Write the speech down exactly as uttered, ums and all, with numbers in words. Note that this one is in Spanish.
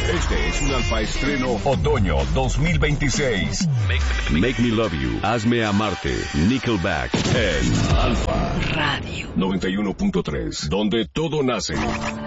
Este es un Alfa Estreno Otoño dos mil veintiséis. Make, Make Me Love You, Hazme Amarte, Nickelback, en Alfa Radio noventa y uno punto tres, donde todo nace.